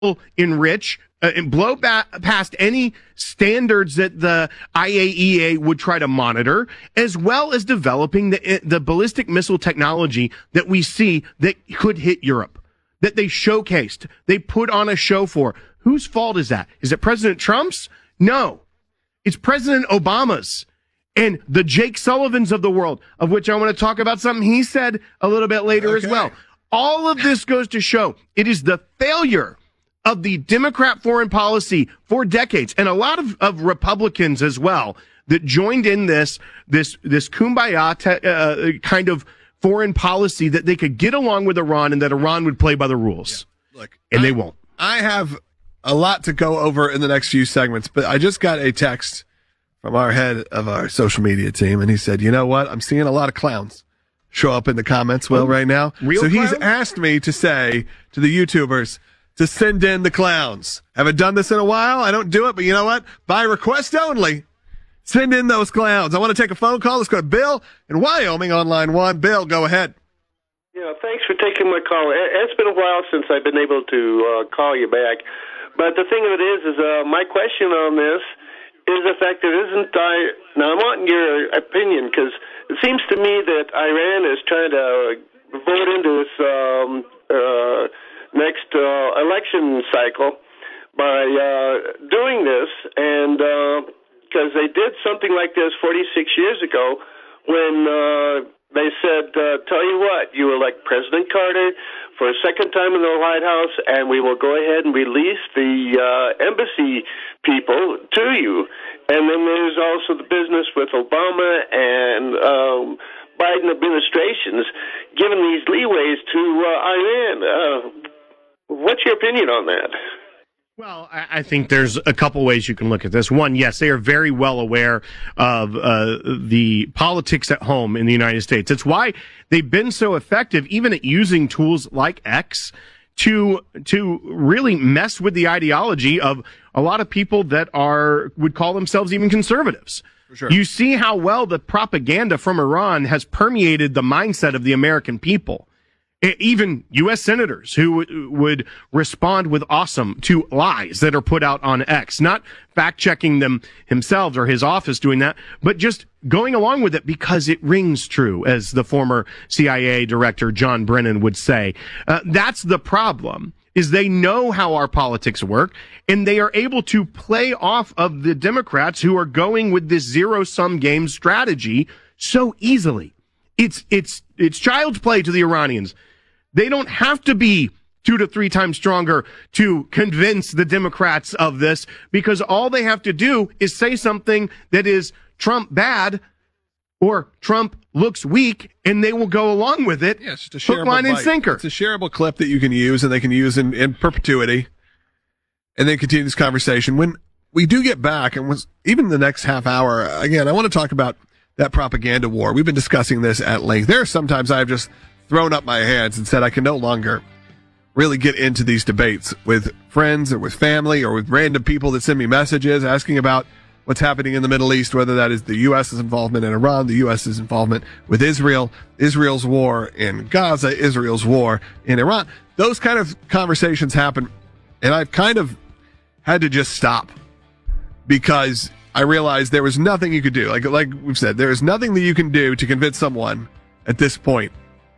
enrich and blow past any standards that the IAEA would try to monitor, as well as developing the ballistic missile technology that we see that could hit Europe, that they showcased, they put on a show for. Whose fault is that? Is it President Trump's? No. It's President Obama's and the Jake Sullivans of the world, of which I want to talk about something he said a little bit later as well. All of this goes to show it is the failure of the Democrat foreign policy for decades, and a lot of Republicans as well, that joined in this kumbaya kind of foreign policy that they could get along with Iran and that Iran would play by the rules. Yeah, look, they won't. I have a lot to go over in the next few segments, but I just got a text from our head of our social media team, and he said, you know what? I'm seeing a lot of clowns show up in the comments right now. Real so clowns? He's asked me to say to the YouTubers to send in the clowns. Haven't done this in a while. I don't do it, but you know what? By request only, send in those clowns. I want to take a phone call. Let's go to Bill in Wyoming on line 1. Bill, go ahead. Yeah, thanks for taking my call. It's been a while since I've been able to call you back. But the thing of it is my question on this is the fact that now I'm wanting your opinion, because it seems to me that Iran is trying to vote into this next election cycle by doing this, and because they did something like this 46 years ago when they said, tell you what, you elect President Carter for a second time in the White House, and we will go ahead and release the embassy people to you. And then there's also the business with Obama and Biden administrations giving these leeways to Iran. What's your opinion on that? Well, I think there's a couple ways you can look at this. One, yes, they are very well aware of the politics at home in the United States. It's why they've been so effective, even at using tools like X to really mess with the ideology of a lot of people that would call themselves even conservatives. For sure. You see how well the propaganda from Iran has permeated the mindset of the American people. Even U.S. senators who would respond with awesome to lies that are put out on X, not fact-checking them himself or his office doing that, but just going along with it because it rings true, as the former CIA director John Brennan would say. That's the problem, is they know how our politics work, and they are able to play off of the Democrats who are going with this zero-sum game strategy so easily. It's child's play to the Iranians. They don't have to be 2 to 3 times stronger to convince the Democrats of this, because all they have to do is say something that is Trump bad or Trump looks weak, and they will go along with it. Yeah, it's just a hook, line, and sinker. It's a shareable clip that you can use, and they can use in perpetuity, and then continue this conversation. When we do get back, and even the next half hour, again, I want to talk about that propaganda war. We've been discussing this at length. There are sometimes I've just thrown up my hands and said I can no longer really get into these debates with friends or with family or with random people that send me messages asking about what's happening in the Middle East, whether that is the U.S.'s involvement in Iran, the U.S.'s involvement with Israel, Israel's war in Gaza, Israel's war in Iran. Those kind of conversations happen, and I've kind of had to just stop because I realized there was nothing you could do. Like we've said, there is nothing that you can do to convince someone at this point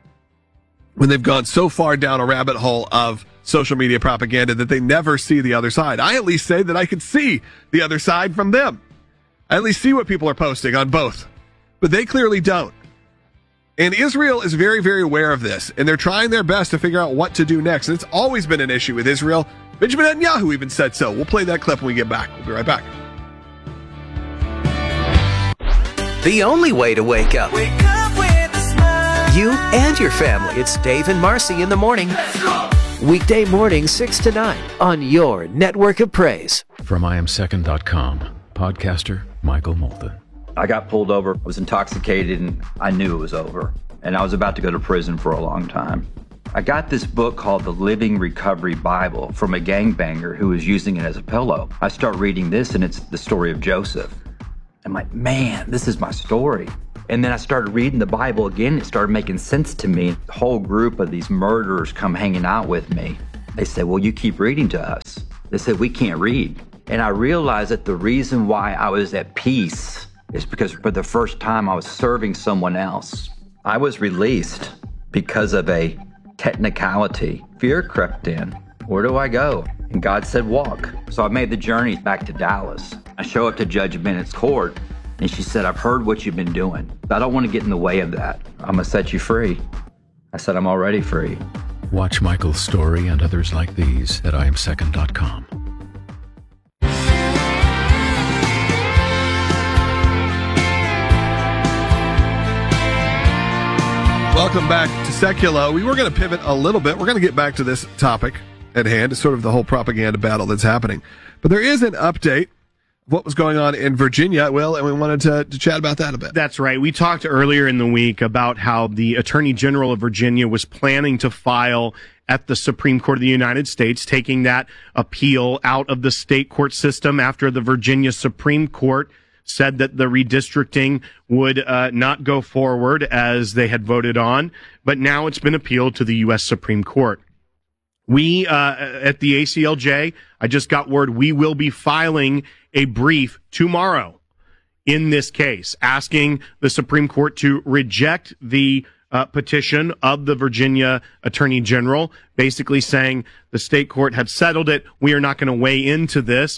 when they've gone so far down a rabbit hole of social media propaganda that they never see the other side. I at least say that I could see the other side from them. I at least see what people are posting on both. But they clearly don't. And Israel is very, very aware of this, and they're trying their best to figure out what to do next. And it's always been an issue with Israel. Benjamin Netanyahu even said so. We'll play that clip when we get back. We'll be right back. The only way to wake up. Wake up with a smile. You and your family. It's Dave and Marcy in the morning. Weekday morning, 6 to 9 on your network of praise. From IamSecond.com, podcaster Michael Moulton. I got pulled over, was intoxicated, and I knew it was over. And I was about to go to prison for a long time. I got this book called The Living Recovery Bible from a gangbanger who was using it as a pillow. I start reading this, and it's the story of Joseph. I'm like, man, this is my story. And then I started reading the Bible again. It started making sense to me. The whole group of these murderers come hanging out with me. They said, well, you keep reading to us. They said, we can't read. And I realized that the reason why I was at peace is because for the first time I was serving someone else. I was released because of a technicality. Fear crept in. Where do I go? And God said, walk. So I made the journey back to Dallas. I show up to Judge Bennett's court, and she said, I've heard what you've been doing. I don't want to get in the way of that. I'm going to set you free. I said, I'm already free. Watch Michael's story and others like these at IamSecond.com. Welcome back to Seculo. We were going to pivot a little bit. We're going to get back to this topic at hand. It's sort of the whole propaganda battle that's happening. But there is an update of what was going on in Virginia, Will, and we wanted to chat about that a bit. That's right. We talked earlier in the week about how the Attorney General of Virginia was planning to file at the Supreme Court of the United States, taking that appeal out of the state court system after the Virginia Supreme Court said that the redistricting would not go forward as they had voted on, but now it's been appealed to the U.S. Supreme Court. We, at the ACLJ, I just got word we will be filing a brief tomorrow in this case, asking the Supreme Court to reject the petition of the Virginia Attorney General, basically saying the state court had settled it. We are not going to weigh into this.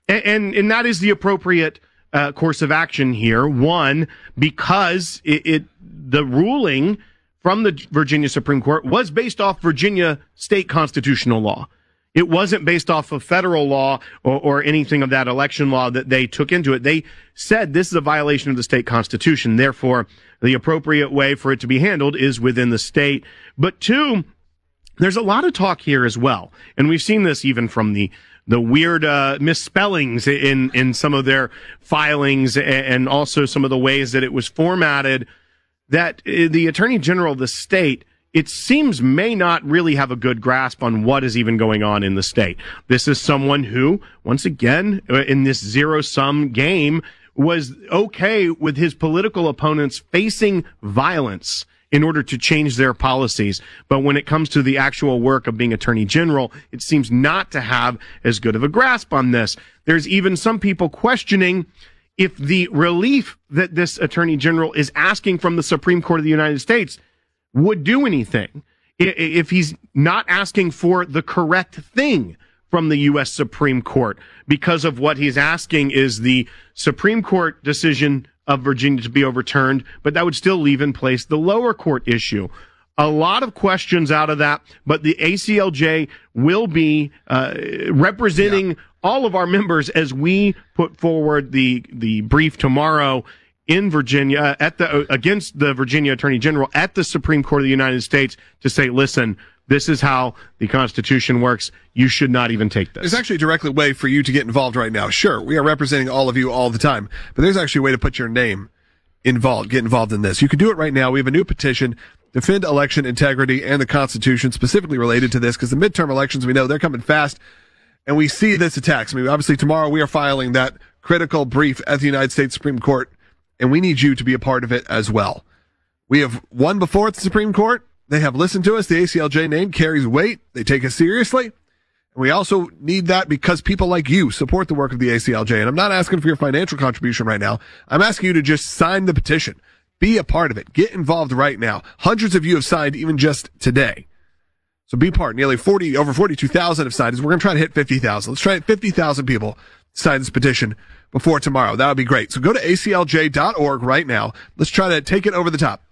And that is the appropriate course of action here. One, because the ruling from the Virginia Supreme Court was based off Virginia state constitutional law. It wasn't based off of federal law or anything of that election law that they took into it. They said this is a violation of the state constitution. Therefore, the appropriate way for it to be handled is within the state. But two, there's a lot of talk here as well. And we've seen this even from the weird misspellings in some of their filings and also some of the ways that it was formatted, that the Attorney General of the state, it seems, may not really have a good grasp on what is even going on in the state. This is someone who, once again, in this zero-sum game, was okay with his political opponents facing violence in order to change their policies. But when it comes to the actual work of being Attorney General, it seems not to have as good of a grasp on this. There's even some people questioning if the relief that this Attorney General is asking from the Supreme Court of the United States would do anything, if he's not asking for the correct thing from the U.S. Supreme Court, because of what he's asking is the Supreme Court decision of Virginia to be overturned, but that would still leave in place the lower court issue. A lot of questions out of that, but the ACLJ will be representing all of our members as we put forward the brief tomorrow in Virginia against the Virginia Attorney General at the Supreme Court of the United States to say, listen, this is how the Constitution works. You should not even take this. There's actually a direct way for you to get involved right now. Sure, we are representing all of you all the time, but there's actually a way to put your name involved, get involved in this. You can do it right now. We have a new petition, Defend Election Integrity and the Constitution, specifically related to this, because the midterm elections, we know they're coming fast, and we see this attacks. I mean, obviously tomorrow we are filing that critical brief at the United States Supreme Court, and we need you to be a part of it as well. We have won before at the Supreme Court. They have listened to us. The ACLJ name carries weight. They take us seriously. And we also need that because people like you support the work of the ACLJ. And I'm not asking for your financial contribution right now. I'm asking you to just sign the petition. Be a part of it. Get involved right now. Hundreds of you have signed even just today. So be part. Nearly over 42,000 have signed. We're going to try to hit 50,000. Let's try to hit 50,000 people sign this petition before tomorrow. That would be great. So go to aclj.org right now. Let's try to take it over the top.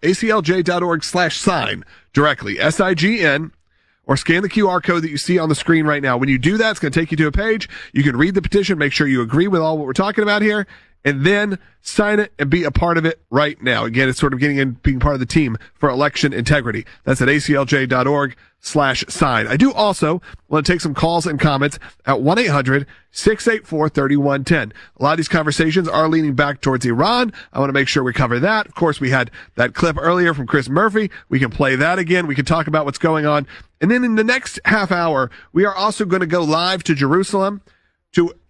aclj.org/sign directly. SIGN, or scan the QR code that you see on the screen right now. When you do that, it's going to take you to a page. You can read the petition, make sure you agree with all what we're talking about here, and then sign it and be a part of it right now. Again, it's sort of getting in, being part of the team for election integrity. That's at aclj.org/sign. I do also want to take some calls and comments at 1-800-684-3110. A lot of these conversations are leaning back towards Iran. I want to make sure we cover that. Of course, we had that clip earlier from Chris Murphy. We can play that again. We can talk about what's going on. And then in the next half hour, we are also going to go live to Jerusalem to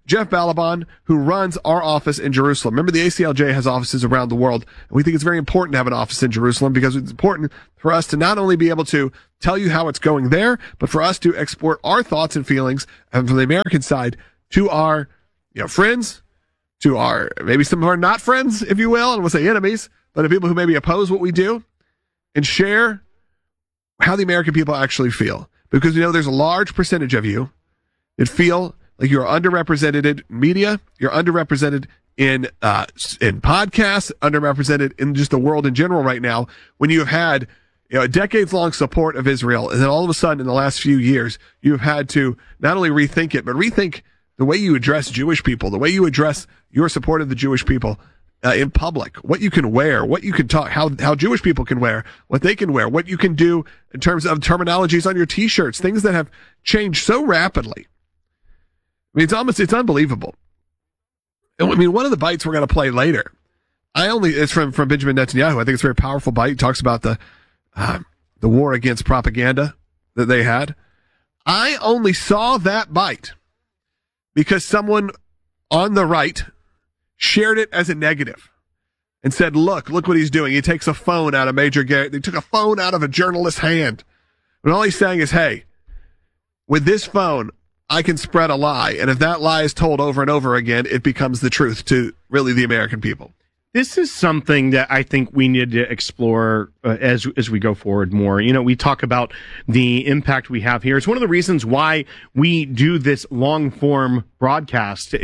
Jeff Balaban, who runs our office in Jerusalem. Remember, the ACLJ has offices around the world, and we think it's very important to have an office in Jerusalem because it's important for us to not only be able to tell you how it's going there, but for us to export our thoughts and feelings from the American side to our friends, to our, maybe some of our not friends, if you will, and we'll say enemies, but the people who maybe oppose what we do, and share how the American people actually feel. Because there's a large percentage of you that feel like you're underrepresented in media, you're underrepresented in podcasts, underrepresented in just the world in general right now, when you have had a decades-long support of Israel, and then all of a sudden in the last few years, you've had to not only rethink it, but rethink the way you address Jewish people, the way you address your support of the Jewish people in public, what you can wear, what you can talk, how Jewish people can wear, what they can wear, what you can do in terms of terminologies on your T-shirts, things that have changed so rapidly. I mean, it's unbelievable. And I mean, one of the bites we're going to play later, it's from Benjamin Netanyahu. I think it's a very powerful bite. He talks about the war against propaganda that they had. I only saw that bite because someone on the right shared it as a negative and said, look what he's doing. He takes a phone out of they took a phone out of a journalist's hand. And all he's saying is, hey, with this phone, I can spread a lie. And if that lie is told over and over again, it becomes the truth to really the American people. This is something that I think we need to explore as we go forward more. We talk about the impact we have here. It's one of the reasons why we do this long form broadcast.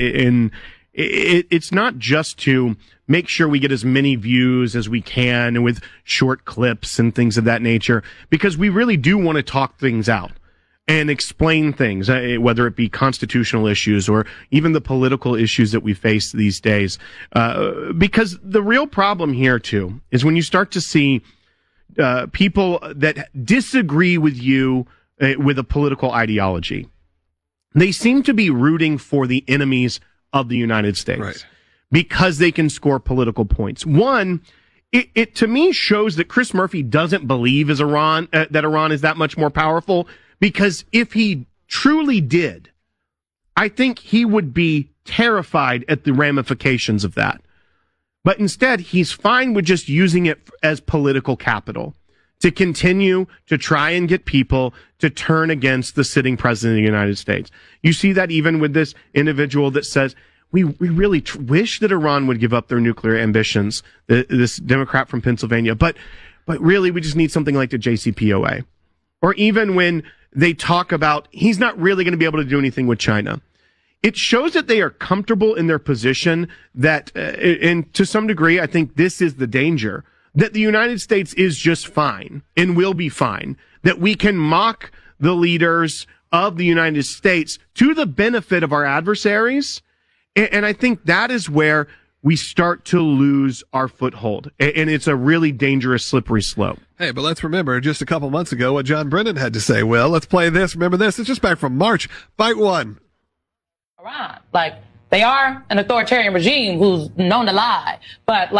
It's not just to make sure we get as many views as we can with short clips and things of that nature, because we really do want to talk things out and explain things, whether it be constitutional issues or even the political issues that we face these days. Because the real problem here, too, is when you start to see people that disagree with you with a political ideology, they seem to be rooting for the enemies of the United States, right, because they can score political points. One, it to me shows that Chris Murphy doesn't believe that Iran is that much more powerful, because if he truly did, I think he would be terrified at the ramifications of that. But instead, he's fine with just using it as political capital to continue to try and get people to turn against the sitting president of the United States. You see that even with this individual that says, we really wish that Iran would give up their nuclear ambitions, this Democrat from Pennsylvania, but really we just need something like the JCPOA. Or even when they talk about he's not really going to be able to do anything with China. It shows that they are comfortable in their position that, and to some degree, I think this is the danger, that the United States is just fine and will be fine, that we can mock the leaders of the United States to the benefit of our adversaries. And I think that is where we start to lose our foothold. And it's a really dangerous, slippery slope. Hey, but let's remember just a couple months ago what John Brennan had to say. Well, let's play this. Remember this? It's just back from March. Bite one. Iran, they are an authoritarian regime who's known to lie. But,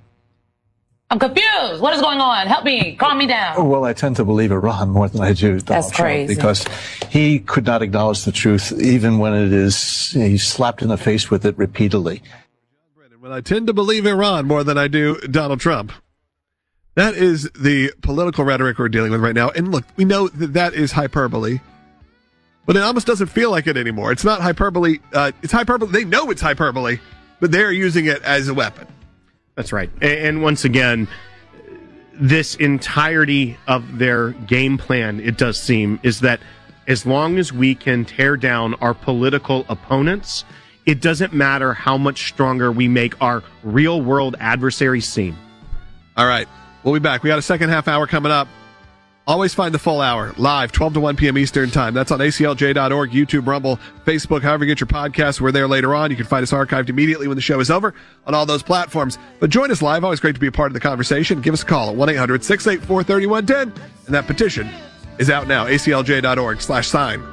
I'm confused. What is going on? Help me. Calm me down. Well, I tend to believe Iran more than I do Donald Trump, because he could not acknowledge the truth even when he's slapped in the face with it repeatedly. Well, I tend to believe Iran more than I do Donald Trump. That is the political rhetoric we're dealing with right now. And look, we know that is hyperbole, but it almost doesn't feel like it anymore. It's not hyperbole. It's hyperbole. They know it's hyperbole, but they're using it as a weapon. That's right. And once again, this entirety of their game plan, it does seem, is that as long as we can tear down our political opponents, it doesn't matter how much stronger we make our real world adversaries seem. All right. We'll be back. We got a second half hour coming up. Always find the full hour live, 12 to 1 p.m. Eastern time. That's on aclj.org, YouTube, Rumble, Facebook, however you get your podcasts. We're there later on. You can find us archived immediately when the show is over on all those platforms. But join us live. Always great to be a part of the conversation. Give us a call at 1-800-684-3110. And that petition is out now, aclj.org/sign.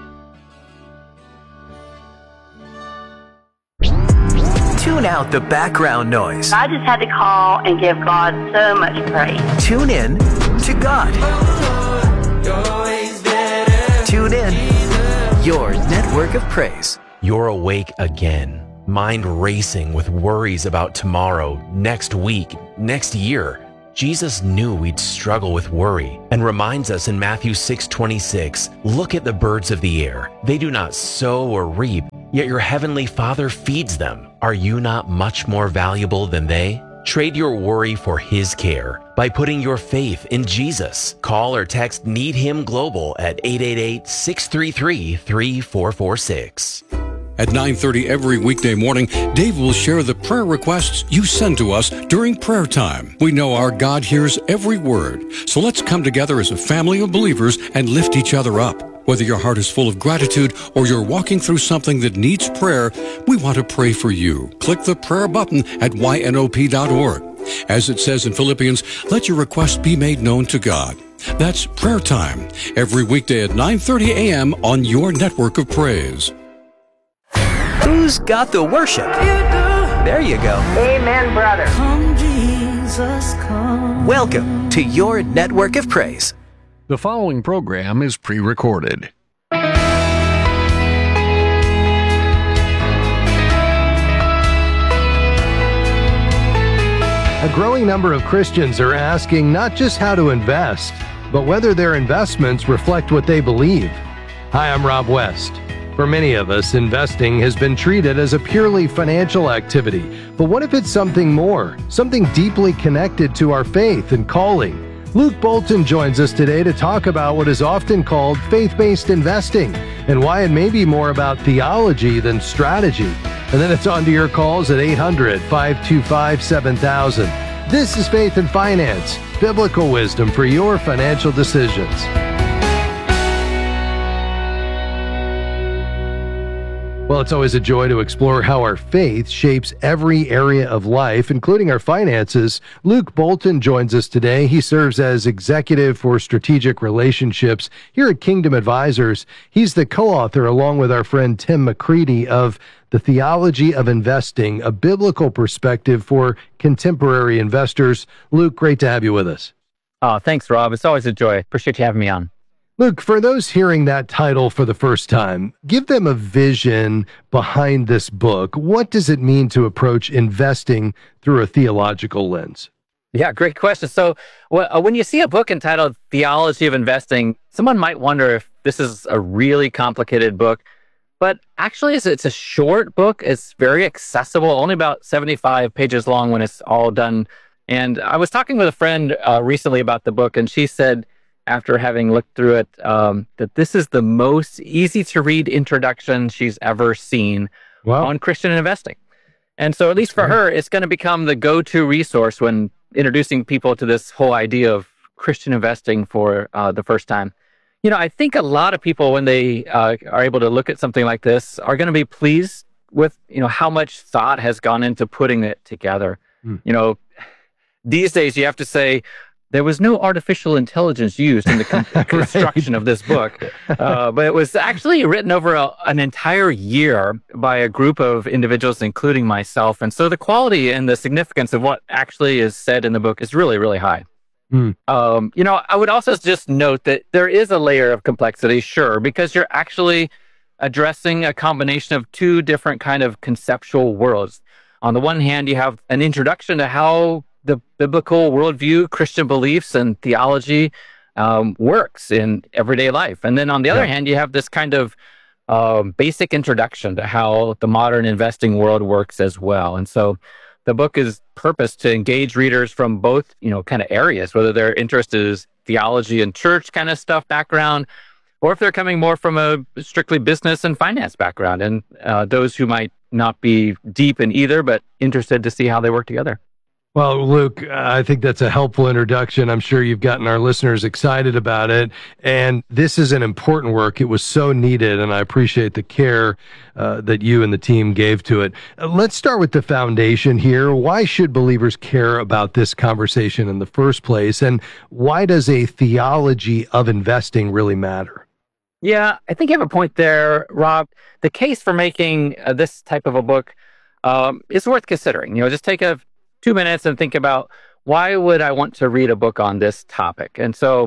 Tune out the background noise. I just had to call and give God so much praise. Tune in to God. Tune in, your network of praise. You're awake again, mind racing with worries about tomorrow, next week, next year. Jesus knew we'd struggle with worry and reminds us in Matthew 6:26, "Look at the birds of the air. They do not sow or reap, yet your heavenly Father feeds them. Are you not much more valuable than they?" Trade your worry for His care by putting your faith in Jesus. Call or text Need Him Global at 888-633-3446. At 9:30 every weekday morning, Dave will share the prayer requests you send to us during prayer time. We know our God hears every word, so let's come together as a family of believers and lift each other up. Whether your heart is full of gratitude or you're walking through something that needs prayer, we want to pray for you. Click the prayer button at ynop.org. As it says in Philippians, let your requests be made known to God. That's prayer time, every weekday at 9:30 a.m. on your network of praise. Who's got the worship? There you go. Amen, brother. Come, Jesus, come. Welcome to your network of praise. The following program is pre-recorded. A growing number of Christians are asking not just how to invest, but whether their investments reflect what they believe. Hi, I'm Rob West. For many of us, investing has been treated as a purely financial activity. But what if it's something more, something deeply connected to our faith and calling? Luke Bolton joins us today to talk about what is often called faith-based investing and why it may be more about theology than strategy. And then it's on to your calls at 800-525-7000. This is Faith and Finance, biblical wisdom for your financial decisions. Well, it's always a joy to explore how our faith shapes every area of life, including our finances. Luke Bolton joins us today. He serves as executive for strategic relationships here at Kingdom Advisors. He's the co-author, along with our friend Tim McCready, of The Theology of Investing, a biblical perspective for contemporary investors. Luke, great to have you with us. Oh, thanks, Rob. It's always a joy. Appreciate you having me on. Luke, for those hearing that title for the first time, give them a vision behind this book. What does it mean to approach investing through a theological lens? Yeah, great question. So when you see a book entitled Theology of Investing, someone might wonder if this is a really complicated book. But actually, it's a short book. It's very accessible, only about 75 pages long when it's all done. And I was talking with a friend recently about the book, and she said, after having looked through it, that this is the most easy-to-read introduction she's ever seen on Christian investing. And so at least for her, it's going to become the go-to resource when introducing people to this whole idea of Christian investing for the first time. You know, I think a lot of people, when they are able to look at something like this, are going to be pleased with, how much thought has gone into putting it together. You know, these days you have to say, there was no artificial intelligence used in the construction of this book, but it was actually written over an entire year by a group of individuals, including myself. And so the quality and the significance of what actually is said in the book is really, really high. I would also just note that there is a layer of complexity, sure, because you're actually addressing a combination of two different kind of conceptual worlds. On the one hand, you have an introduction to how the biblical worldview, Christian beliefs, and theology works in everyday life. And then on the other hand, you have this kind of basic introduction to how the modern investing world works as well. And so the book is purposed to engage readers from both, kind of areas, whether their interest is theology and church kind of stuff background, or if they're coming more from a strictly business and finance background, and those who might not be deep in either, but interested to see how they work together. Well, Luke, I think that's a helpful introduction. I'm sure you've gotten our listeners excited about it. And this is an important work. It was so needed, and I appreciate the care that you and the team gave to it. Let's start with the foundation here. Why should believers care about this conversation in the first place? And why does a theology of investing really matter? Yeah, I think you have a point there, Rob. The case for making this type of a book is worth considering. Just take 2 minutes and think about, why would I want to read a book on this topic? And so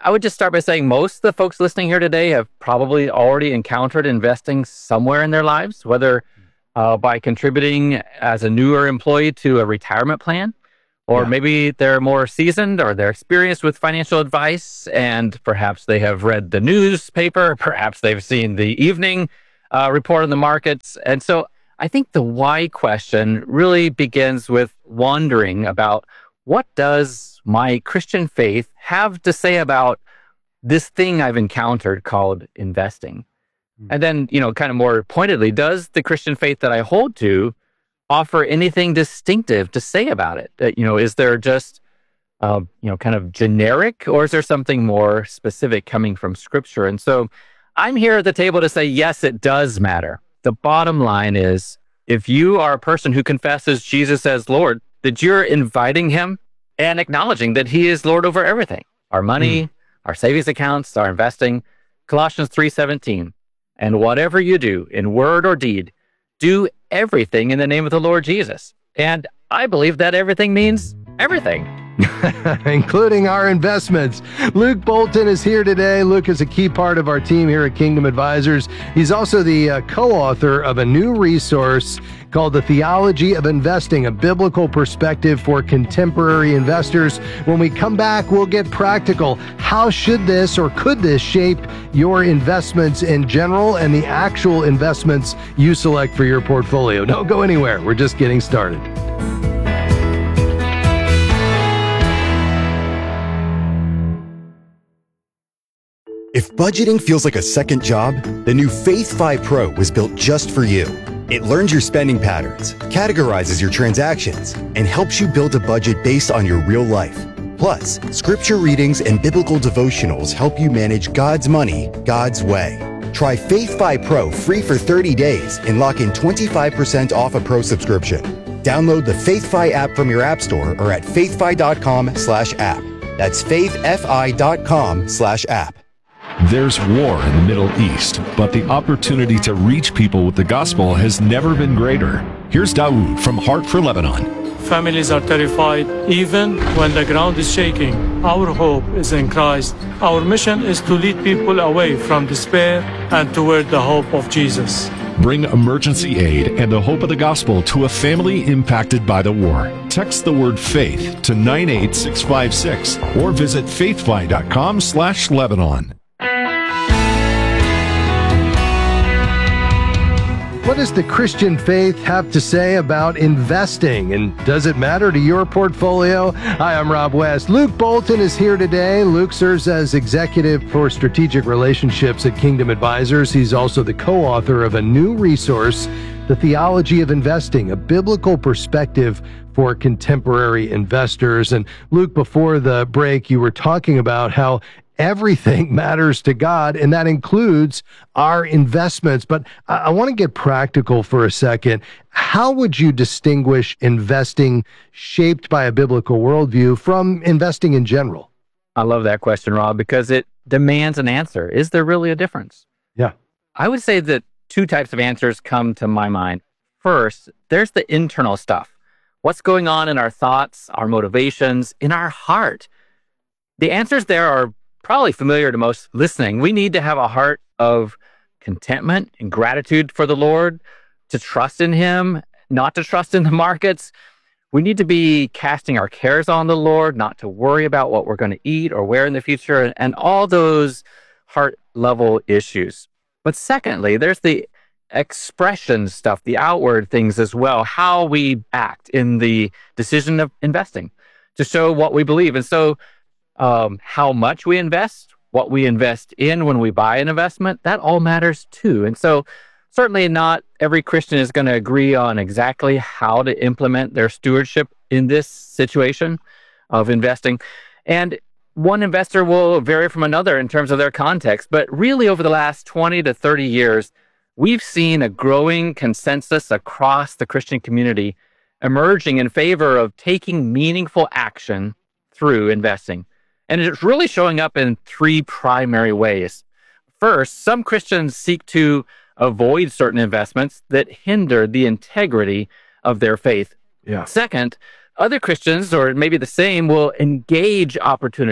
I would just start by saying most of the folks listening here today have probably already encountered investing somewhere in their lives, whether by contributing as a newer employee to a retirement plan, or maybe they're more seasoned or they're experienced with financial advice, and perhaps they have read the newspaper, perhaps they've seen the evening report on the markets. And so I think the why question really begins with wondering about, what does my Christian faith have to say about this thing I've encountered called investing? And then, kind of more pointedly, does the Christian faith that I hold to offer anything distinctive to say about it? Is there just, kind of generic, or is there something more specific coming from Scripture? And so I'm here at the table to say, yes, it does matter. The bottom line is, if you are a person who confesses Jesus as Lord, that you're inviting him and acknowledging that he is Lord over everything. Our money, our savings accounts, our investing. Colossians 3:17. And whatever you do, in word or deed, do everything in the name of the Lord Jesus. And I believe that everything means everything. Including our investments. Luke Bolton is here today. Luke is a key part of our team here at Kingdom Advisors. He's also the co-author of a new resource called The Theology of Investing, a biblical perspective for contemporary investors. When we come back, we'll get practical. How should this or could this shape your investments in general and the actual investments you select for your portfolio? Don't go anywhere. We're just getting started. If budgeting feels like a second job, the new Faith Fi Pro was built just for you. It learns your spending patterns, categorizes your transactions, and helps you build a budget based on your real life. Plus, scripture readings and biblical devotionals help you manage God's money God's way. Try Faith Fi Pro free for 30 days and lock in 25% off a pro subscription. Download the Faith Fi app from your app store or at faithfi.com/app. That's faithfi.com/app. There's war in the Middle East, but the opportunity to reach people with the gospel has never been greater. Here's Dawood from Heart for Lebanon. Families are terrified even when the ground is shaking. Our hope is in Christ. Our mission is to lead people away from despair and toward the hope of Jesus. Bring emergency aid and the hope of the gospel to a family impacted by the war. Text the word faith to 98656 or visit faithfi.com/Lebanon. What does the Christian faith have to say about investing, and does it matter to your portfolio? Hi, I'm Rob West. Luke Bolton is here today. Luke serves as executive for strategic relationships at Kingdom Advisors. He's also the co-author of a new resource, The Theology of Investing, a biblical perspective for contemporary investors. And Luke, before the break, you were talking about how everything matters to God, and that includes our investments. But I want to get practical for a second. How would you distinguish investing shaped by a biblical worldview from investing in general? I love that question, Rob, because it demands an answer. Is there really a difference? Yeah. I would say that two types of answers come to my mind. First, there's the internal stuff. What's going on in our thoughts, our motivations, in our heart? The answers there are probably familiar to most listening. We need to have a heart of contentment and gratitude for the Lord, to trust in him, not to trust in the markets. We need to be casting our cares on the Lord, not to worry about what we're going to eat or wear in the future, and all those heart level issues. But secondly, there's the expression stuff, the outward things as well, how we act in the decision of investing to show what we believe. And so how much we invest, what we invest in when we buy an investment, that all matters too. And so certainly not every Christian is going to agree on exactly how to implement their stewardship in this situation of investing. And one investor will vary from another in terms of their context. But really over the last 20 to 30 years, we've seen a growing consensus across the Christian community emerging in favor of taking meaningful action through investing. And it's really showing up in three primary ways. First, some Christians seek to avoid certain investments that hinder the integrity of their faith. Yeah. Second, other Christians, or maybe the same, will engage opportunities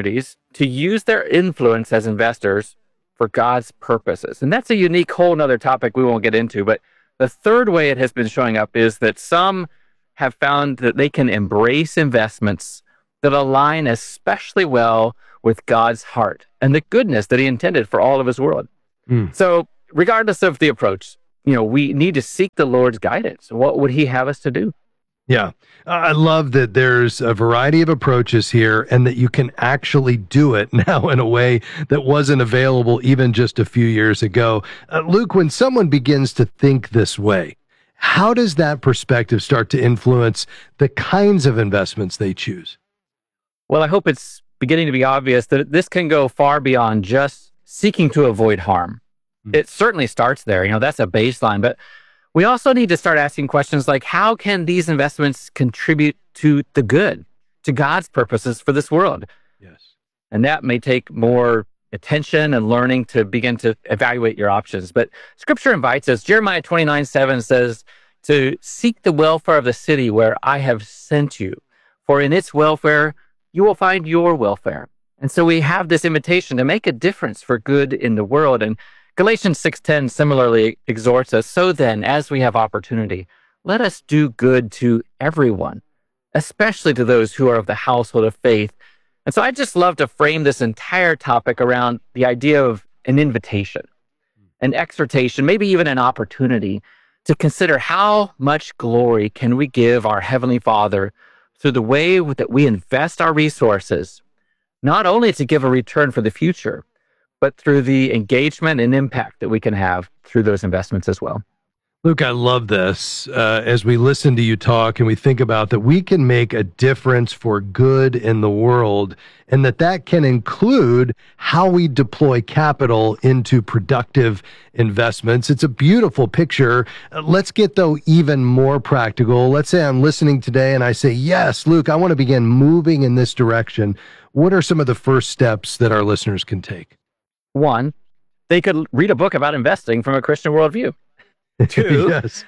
to use their influence as investors for God's purposes. And that's a unique whole nother topic we won't get into. But the third way it has been showing up is that some have found that they can embrace investments that align especially well with God's heart and the goodness that he intended for all of his world. So regardless of the approach, we need to seek the Lord's guidance. What would he have us to do? Yeah, I love that there's a variety of approaches here and that you can actually do it now in a way that wasn't available even just a few years ago. Luke, when someone begins to think this way, how does that perspective start to influence the kinds of investments they choose? Well, I hope it's beginning to be obvious that this can go far beyond just seeking to avoid harm. It certainly starts there. That's a baseline. But we also need to start asking questions like, how can these investments contribute to the good, to God's purposes for this world? Yes. And that may take more attention and learning to begin to evaluate your options. But Scripture invites us. Jeremiah 29:7 says to seek the welfare of the city where I have sent you, for in its welfare you will find your welfare. And so we have this invitation to make a difference for good in the world. And Galatians 6:10 similarly exhorts us, so then, as we have opportunity, let us do good to everyone, especially to those who are of the household of faith. And so I just love to frame this entire topic around the idea of an invitation, an exhortation, maybe even an opportunity to consider how much glory can we give our Heavenly Father through the way that we invest our resources, not only to give a return for the future, but through the engagement and impact that we can have through those investments as well. Luke, I love this. As we listen to you talk and we think about that we can make a difference for good in the world, and that can include how we deploy capital into productive investments. It's a beautiful picture. Let's get, though, even more practical. Let's say I'm listening today and I say, yes, Luke, I want to begin moving in this direction. What are some of the first steps that our listeners can take? One, they could read a book about investing from a Christian worldview. Two, Yes.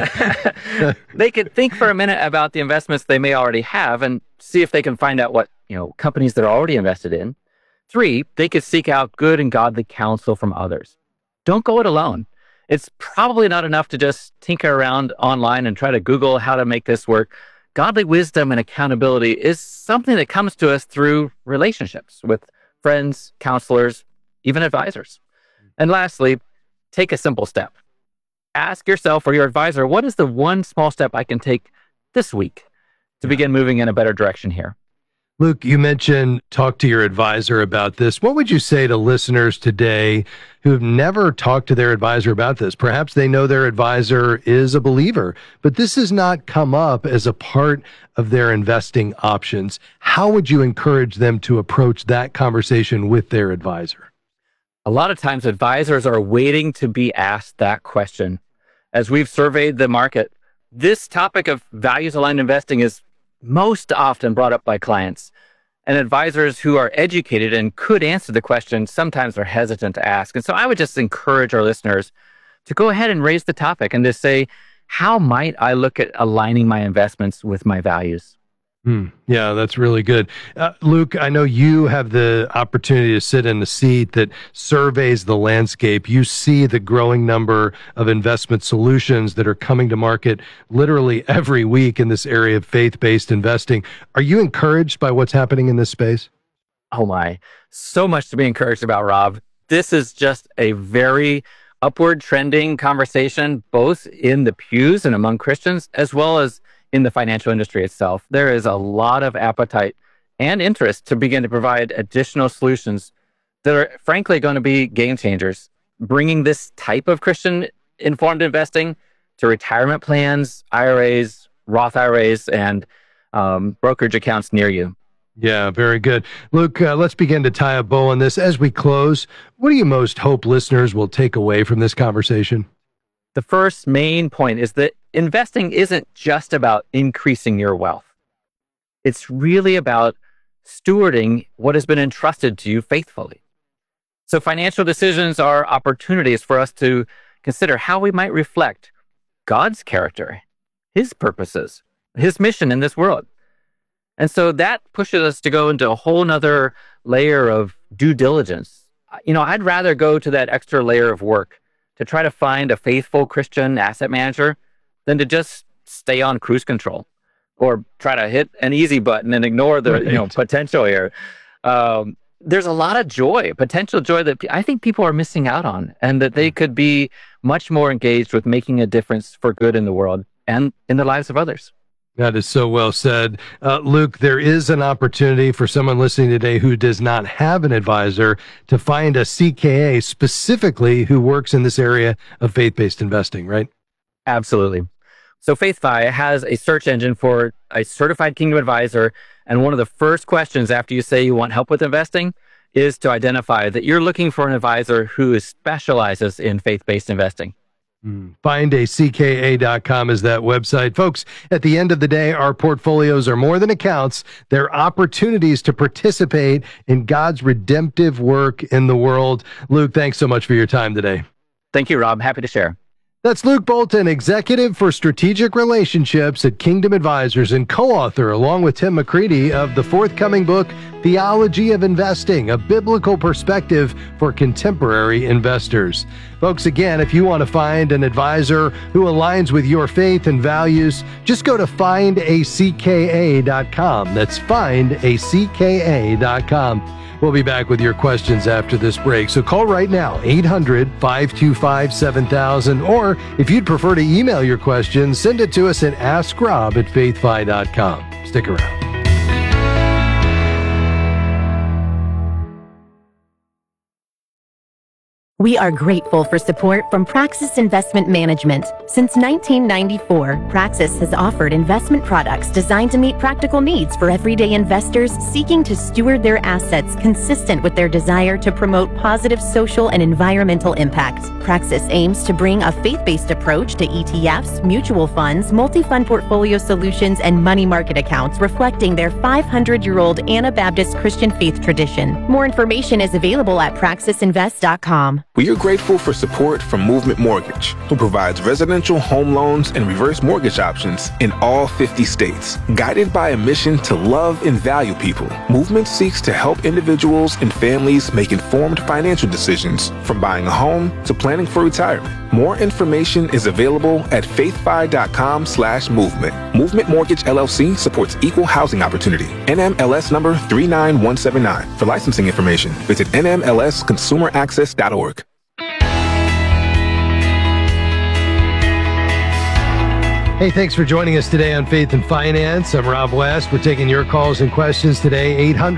they could think for a minute about the investments they may already have and see if they can find out what companies they're already invested in. Three, they could seek out good and godly counsel from others. Don't go it alone. It's probably not enough to just tinker around online and try to Google how to make this work. Godly wisdom and accountability is something that comes to us through relationships with friends, counselors, even advisors. And lastly, take a simple step. Ask yourself or your advisor, what is the one small step I can take this week to begin moving in a better direction here? Luke, you mentioned talk to your advisor about this. What would you say to listeners today who've never talked to their advisor about this? Perhaps they know their advisor is a believer, but this has not come up as a part of their investing options. How would you encourage them to approach that conversation with their advisor? A lot of times advisors are waiting to be asked that question. As we've surveyed the market, this topic of values-aligned investing is most often brought up by clients. And advisors who are educated and could answer the question sometimes are hesitant to ask. And so I would just encourage our listeners to go ahead and raise the topic and to say, how might I look at aligning my investments with my values? Yeah, that's really good. Luke, I know you have the opportunity to sit in the seat that surveys the landscape. You see the growing number of investment solutions that are coming to market literally every week in this area of faith-based investing. Are you encouraged by what's happening in this space? Oh my, so much to be encouraged about, Rob. This is just a very upward trending conversation, both in the pews and among Christians, as well as in the financial industry itself. There is a lot of appetite and interest to begin to provide additional solutions that are frankly going to be game changers, bringing this type of Christian informed investing to retirement plans, IRAs, Roth IRAs, and brokerage accounts near you. Yeah, very good. Luke, let's begin to tie a bow on this. As we close, what do you most hope listeners will take away from this conversation? The first main point is that investing isn't just about increasing your wealth. It's really about stewarding what has been entrusted to you faithfully. So financial decisions are opportunities for us to consider how we might reflect God's character, His purposes, His mission in this world. And so that pushes us to go into a whole nother layer of due diligence. I'd rather go to that extra layer of work to try to find a faithful Christian asset manager than to just stay on cruise control or try to hit an easy button and ignore the potential here. There's a lot of joy, potential joy that I think people are missing out on, and that they could be much more engaged with making a difference for good in the world and in the lives of others. That is so well said. Luke, there is an opportunity for someone listening today who does not have an advisor to find a CKA specifically who works in this area of faith-based investing, right? Absolutely. So FaithFi has a search engine for a certified Kingdom advisor. And one of the first questions after you say you want help with investing is to identify that you're looking for an advisor who specializes in faith-based investing. FindACKA.com is that website. Folks, at the end of the day, our portfolios are more than accounts. They're opportunities to participate in God's redemptive work in the world. Luke, thanks so much for your time today. Thank you, Rob. Happy to share. That's Luke Bolton, Executive for Strategic Relationships at Kingdom Advisors and co-author, along with Tim McCready, of the forthcoming book, Theology of Investing, a Biblical Perspective for Contemporary Investors. Folks, again, if you want to find an advisor who aligns with your faith and values, just go to FindACKA.com. That's FindACKA.com. We'll be back with your questions after this break. So call right now, 800-525-7000. Or if you'd prefer to email your questions, send it to us at AskRob@faithfi.com. Stick around. We are grateful for support from Praxis Investment Management. Since 1994, Praxis has offered investment products designed to meet practical needs for everyday investors seeking to steward their assets consistent with their desire to promote positive social and environmental impact. Praxis aims to bring a faith-based approach to ETFs, mutual funds, multi-fund portfolio solutions, and money market accounts reflecting their 500-year-old Anabaptist Christian faith tradition. More information is available at praxisinvest.com. We are grateful for support from Movement Mortgage, who provides residential home loans and reverse mortgage options in all 50 states. Guided by a mission to love and value people, Movement seeks to help individuals and families make informed financial decisions, from buying a home to planning for retirement. More information is available at faithfi.com/movement. Movement Mortgage LLC supports equal housing opportunity. NMLS number 39179. For licensing information, visit nmlsconsumeraccess.org. Hey, thanks for joining us today on Faith and Finance. I'm Rob West. We're taking your calls and questions today,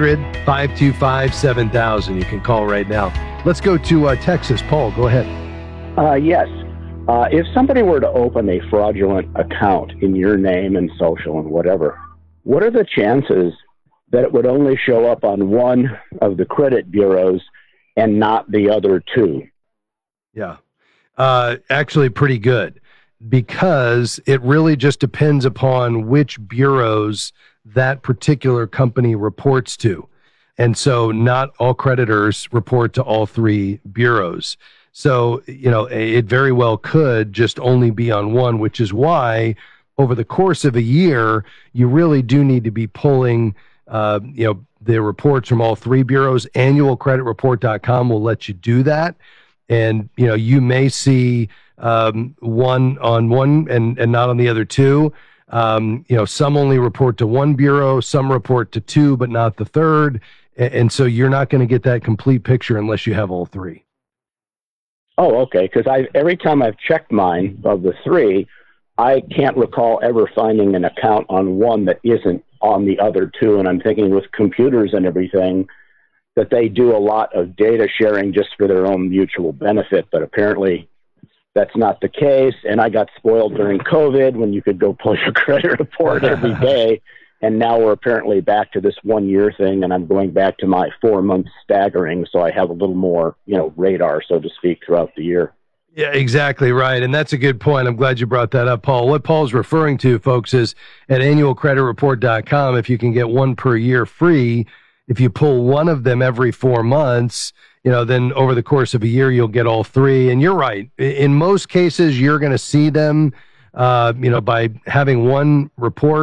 800-525-7000. You can call right now. Let's go to Texas. Paul, go ahead. Yes. If somebody were to open a fraudulent account in your name and social and whatever, what are the chances that it would only show up on one of the credit bureaus and not the other two? Yeah. Actually pretty good, because it really just depends upon which bureaus that particular company reports to. And so not all creditors report to all three bureaus. So, it very well could just only be on one, which is why over the course of a year, you really do need to be pulling, the reports from all three bureaus. Annualcreditreport.com will let you do that. And, you may see one on one and not on the other two. Some only report to one bureau, some report to two, but not the third. And so you're not going to get that complete picture unless you have all three. Oh, okay. Because every time I've checked mine of the three, I can't recall ever finding an account on one that isn't on the other two. And I'm thinking with computers and everything that they do a lot of data sharing just for their own mutual benefit. But apparently that's not the case. And I got spoiled during COVID when you could go pull your credit report every day. And now we're apparently back to this 1 year thing, and I'm going back to my 4 month staggering. So I have a little more, radar, so to speak, throughout the year. Yeah, exactly right. And that's a good point. I'm glad you brought that up, Paul. What Paul's referring to, folks, is at annualcreditreport.com, if you can get one per year free, if you pull one of them every 4 months, then over the course of a year, you'll get all three. And you're right. In most cases, you're going to see them, by having one report.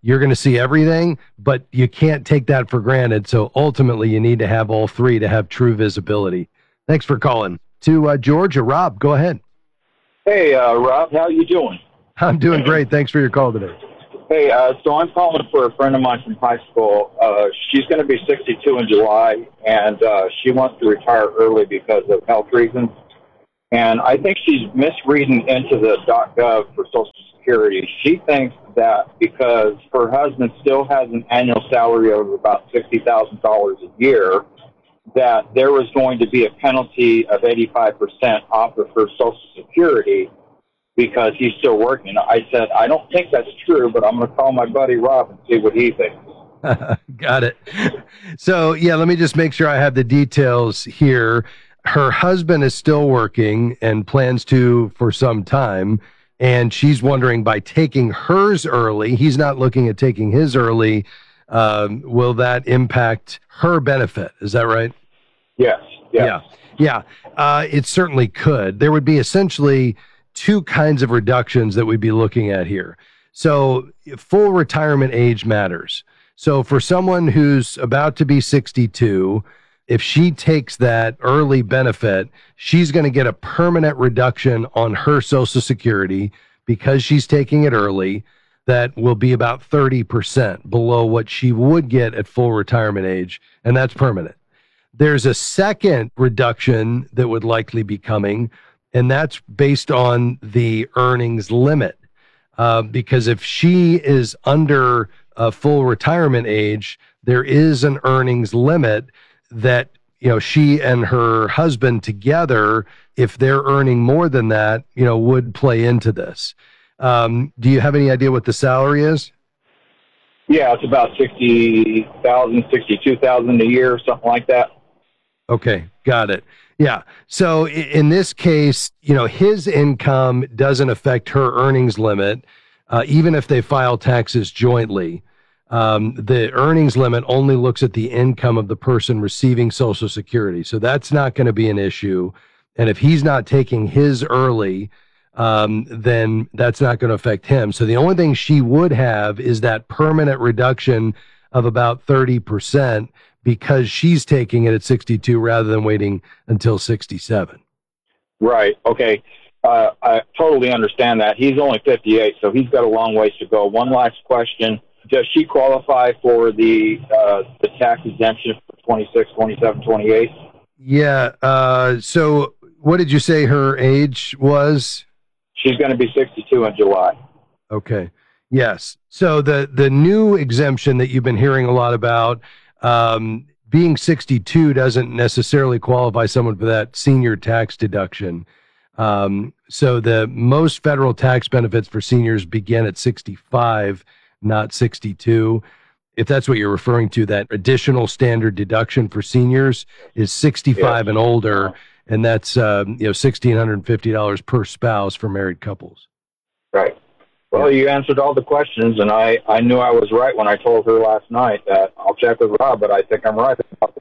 you're going to see everything, but you can't take that for granted. So ultimately, you need to have all three to have true visibility. Thanks for calling. To George or Rob, go ahead. Hey, Rob, how you doing? I'm doing great. Thanks for your call today. Hey, so I'm calling for a friend of mine from high school. She's going to be 62 in July, and she wants to retire early because of health reasons. And I think she's misreading into the .gov for Social Security. She thinks that because her husband still has an annual salary of about $60,000 a year, that there was going to be a penalty of 85% off of her Social Security because he's still working. I said, I don't think that's true, but I'm going to call my buddy Rob and see what he thinks. Got it. So, yeah, let me just make sure I have the details here. Her husband is still working and plans to for some time, and she's wondering by taking hers early, he's not looking at taking his early, will that impact her benefit? Is that right? Yes. Yeah. It certainly could. There would be essentially two kinds of reductions that we'd be looking at here. So full retirement age matters. So for someone who's about to be 62, if she takes that early benefit, she's going to get a permanent reduction on her Social Security because she's taking it early. That will be about 30% below what she would get at full retirement age, and that's permanent. There's a second reduction that would likely be coming, and that's based on the earnings limit. Because if she is under full retirement age, there is an earnings limit that, she and her husband together, if they're earning more than that, would play into this. Do you have any idea what the salary is? Yeah, it's about $60,000, $62,000 a year, something like that. Okay, got it. Yeah. So in this case, his income doesn't affect her earnings limit, even if they file taxes jointly. The earnings limit only looks at the income of the person receiving Social Security. So that's not going to be an issue. And if he's not taking his early, then that's not going to affect him. So the only thing she would have is that permanent reduction of about 30%. Because she's taking it at 62 rather than waiting until 67. Right. Okay. I totally understand that. He's only 58, so he's got a long ways to go. One last question. Does she qualify for the tax exemption for 26, 27, 28? Yeah. So what did you say her age was? She's going to be 62 in July. Okay. Yes. So the new exemption that you've been hearing a lot about, being 62 doesn't necessarily qualify someone for that senior tax deduction. So the most federal tax benefits for seniors begin at 65, not 62. If that's what you're referring to, that additional standard deduction for seniors is 65 and older, and that's $1,650 per spouse for married couples. Right. Well, you answered all the questions, and I knew I was right when I told her last night that I'll check with Rob, but I think I'm right.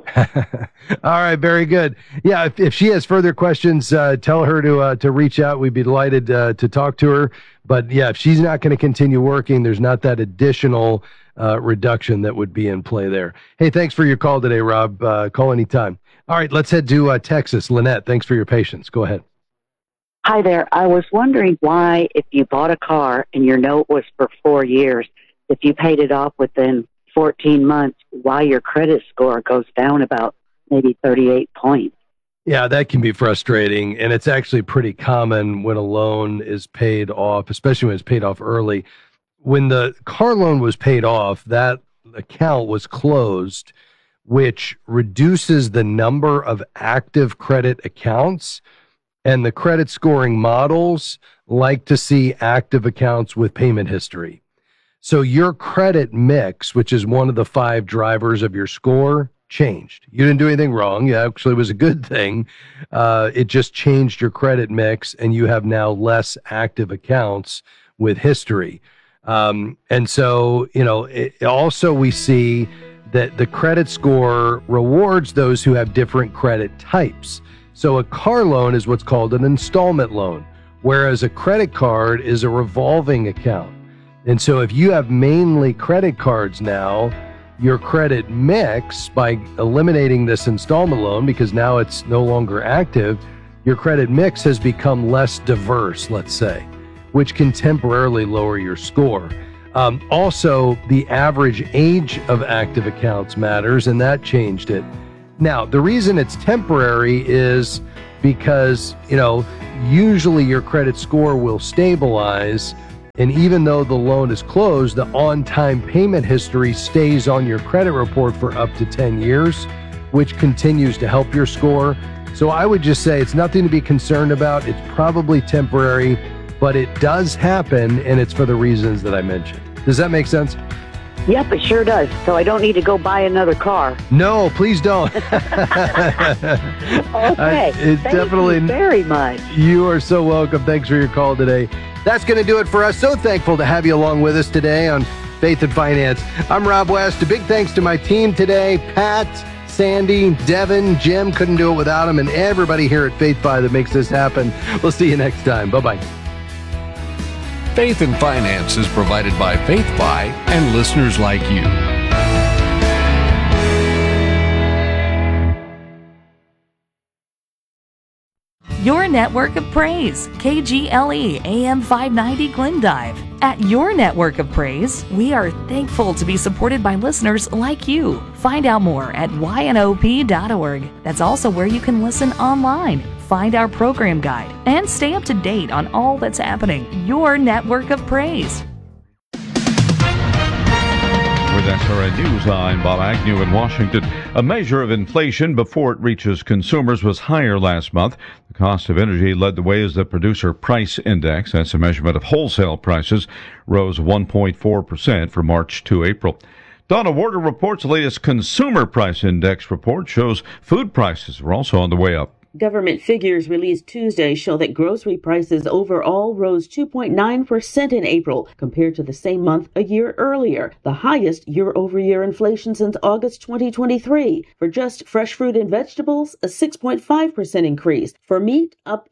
All right, very good. Yeah, if she has further questions, tell her to reach out. We'd be delighted to talk to her. But yeah, if she's not going to continue working, there's not that additional reduction that would be in play there. Hey, thanks for your call today, Rob. Call anytime. All right, let's head to Texas. Lynette, thanks for your patience. Go ahead. Hi there. I was wondering why, if you bought a car and your note was for 4 years, if you paid it off within 14 months, why your credit score goes down about maybe 38 points. Yeah, that can be frustrating. And it's actually pretty common when a loan is paid off, especially when it's paid off early. When the car loan was paid off, that account was closed, which reduces the number of active credit accounts. And the credit scoring models like to see active accounts with payment history. So your credit mix, which is one of the 5 drivers of your score, changed. You didn't do anything wrong. It actually was a good thing. It just changed your credit mix, and you have now less active accounts with history. And so, also we see that the credit score rewards those who have different credit types. So a car loan is what's called an installment loan, whereas a credit card is a revolving account. And so if you have mainly credit cards now, your credit mix, by eliminating this installment loan because now it's no longer active, your credit mix has become less diverse, let's say, which can temporarily lower your score. Also, the average age of active accounts matters, and that changed it. Now, the reason it's temporary is because, usually your credit score will stabilize, and even though the loan is closed, the on-time payment history stays on your credit report for up to 10 years, which continues to help your score. So I would just say it's nothing to be concerned about. It's probably temporary, but it does happen, and it's for the reasons that I mentioned. Does that make sense? Yep, it sure does. So I don't need to go buy another car. No, please don't. Okay. Thank you very much. You are so welcome. Thanks for your call today. That's going to do it for us. So thankful to have you along with us today on Faith and Finance. I'm Rob West. A big thanks to my team today, Pat, Sandy, Devin, Jim. Couldn't do it without him, and everybody here at Faith Fi that makes this happen. We'll see you next time. Bye-bye. Faith and Finance is provided by Faith Fi and listeners like you. Your network of praise, KGLE AM 590 Glendive. At your network of praise, we are thankful to be supported by listeners like you. Find out more at ynop.org. That's also where you can listen online, find our program guide, and stay up to date on all that's happening. Your network of praise. With SRN News, I'm Bob Agnew in Washington. A measure of inflation before it reaches consumers was higher last month. The cost of energy led the way as the Producer Price Index, that's a measurement of wholesale prices, rose 1.4% from March to April. Donna Warder reports the latest Consumer Price Index report shows food prices are also on the way up. Government figures released Tuesday show that grocery prices overall rose 2.9% in April compared to the same month a year earlier, the highest year-over-year inflation since August 2023. For just fresh fruit and vegetables, a 6.5% increase. For meat, up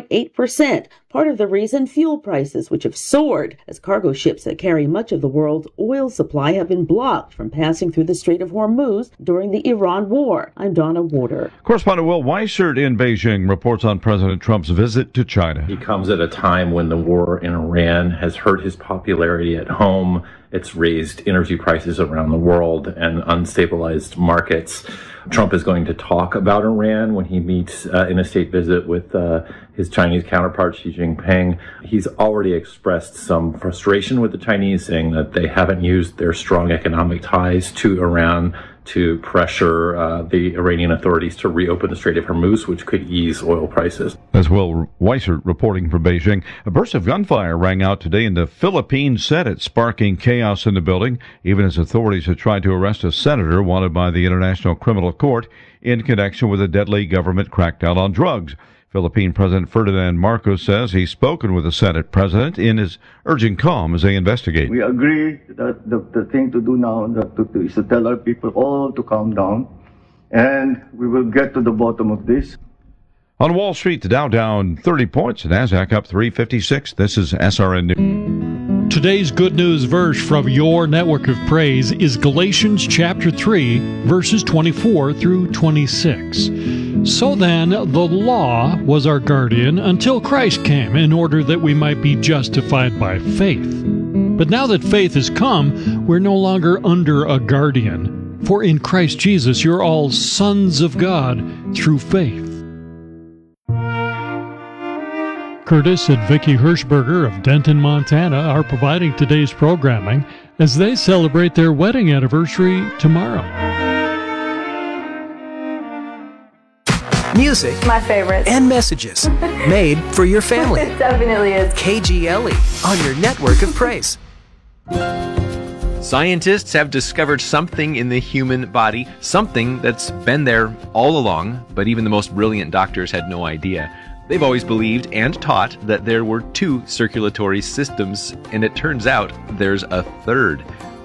8.8%. Part of the reason, fuel prices, which have soared as cargo ships that carry much of the world's oil supply have been blocked from passing through the Strait of Hormuz during the Iran war. I'm Donna Warder. Correspondent Will Weissert in Beijing reports on President Trump's visit to China. He comes at a time when the war in Iran has hurt his popularity at home. It's raised energy prices around the world and unstabilized markets. Trump is going to talk about Iran when he meets in a state visit with his Chinese counterpart, Xi Jinping. He's already expressed some frustration with the Chinese, saying that they haven't used their strong economic ties to Iran to pressure the Iranian authorities to reopen the Strait of Hormuz, which could ease oil prices. As Will Weissert reporting from Beijing. A burst of gunfire rang out today in the Philippine Senate, sparking chaos in the building, even as authorities had tried to arrest a senator wanted by the International Criminal Court in connection with a deadly government crackdown on drugs. Philippine President Ferdinand Marcos says he's spoken with the Senate president and is urging calm as they investigate. We agree that the thing to do now is to tell our people all to calm down, and we will get to the bottom of this. On Wall Street, the Dow down 30 points, the Nasdaq up 356. This is SRN News. Today's good news verse from your network of praise is Galatians chapter 3, verses 24 through 26. So then, the law was our guardian until Christ came, in order that we might be justified by faith. But now that faith has come, we're no longer under a guardian. For in Christ Jesus, you're all sons of God through faith. Curtis and Vicki Hirschberger of Denton, Montana are providing today's programming as they celebrate their wedding anniversary tomorrow. Music, my favorite, and messages made for your family. It definitely is. KGLE on your network of praise. Scientists have discovered something in the human body, something that's been there all along, but even the most brilliant doctors had no idea. They've always believed and taught that there were two circulatory systems, and it turns out there's a third.